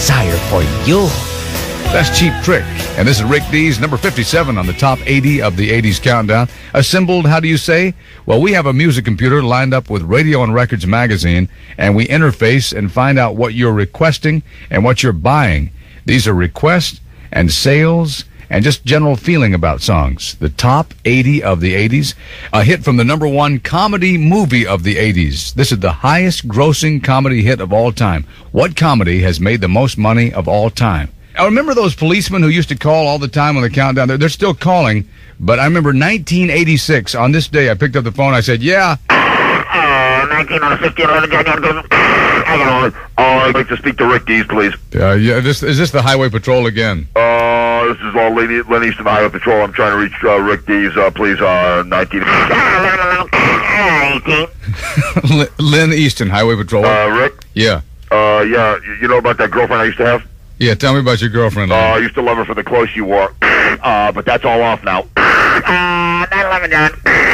desire for you. That's Cheap Trick. And this is Rick Dees, number 57 on the top 80 of the 80s countdown. Assembled, how do you say? Well, we have a music computer lined up with Radio and Records magazine, and we interface and find out what you're requesting and what you're buying. These are requests and sales and just general feeling about songs. The top 80 of the 80s. A hit from the number one comedy movie of the 80s. This is the highest grossing comedy hit of all time. What comedy has made the most money of all time? I remember those policemen who used to call all the time on the countdown. They're still calling, but I remember 1986. On this day, I picked up the phone. I said, yeah. 1950, I'd like to speak to Rick Dees, please. Yeah. Is this the Highway Patrol again? This is Len Easton, Highway Patrol. I'm trying to reach Rick Dees, please, 19... Len Easton, Highway Patrol. Rick? Yeah. Yeah, you know about that girlfriend I used to have? Yeah, tell me about your girlfriend. I used to love her for the clothes she wore, but that's all off now. 9/11, John.